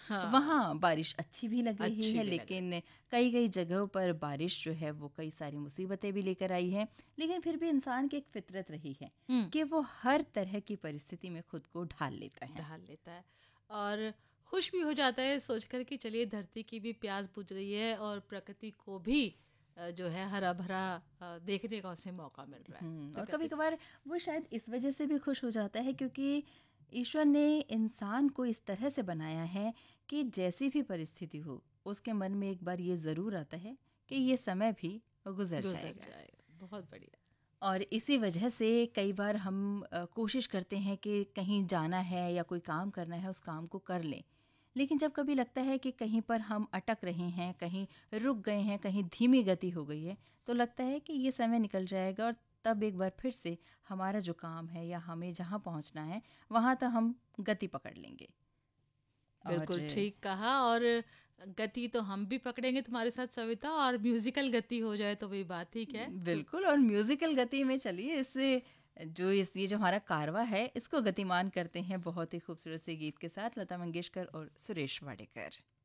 वहाँ बारिश अच्छी भी लग रही अच्छी है, भी लग रही। लेकिन कई कई जगहों पर बारिश जो है वो कई सारी मुसीबतें भी लेकर आई है। लेकिन फिर भी इंसान की एक फितरत रही है हुँ, कि वो हर तरह की परिस्थिति में खुद को ढाल लेता है। ढाल लेता है और खुश भी हो जाता है सोचकर कि चलिए धरती की भी प्यास बुझ रही है और प्रकृति को भी जो है हरा-भरा देखने का उसे मौका मिल रहा है। तो और कहते कभी-कभार वो शायद इस वजह से भी खुश हो जाता है क्योंकि ईश्वर ने इंसान को इस तरह से बनाया है कि जैसी भी परिस्थिति हो, उसके मन में एक बार ये ज़रूर आता है कि ये समय भी गुज़र गुज़र जाएगा। जाएगा। बहुत बढ़िया। और इसी वजह से कई बार हम कोशिश करते हैं कि कहीं जाना है या कोई काम करना है, उस काम को कर लें। लेकिन जब कभी लगता है कि कहीं पर हम अटक रहे हैं, कहीं रुक गए हैं, कहीं धीमी गति हो गई है, तो लगता है कि ये समय निकल जाएगा और तब एक बार फिर से हमारा जो काम है या हमें जहाँ पहुँचना है, वहाँ तक हम गति पकड़ लेंगे। और बिल्कुल ठीक कहा और गति तो हम भी पकड़ेंगे तुम्हारे साथ सविता और म्यूजिकल गति हो जाए तो वही बात ठीक है। तो बिल्कुल, और म्यूज़िकल गति में चलिए इससे जो ये जो हमारा कारवां है, इसको गतिमान करते हैं बहुत ही खूबसूरत से गीत के साथ लता मंगेशकर और सुरेश वाडेकर।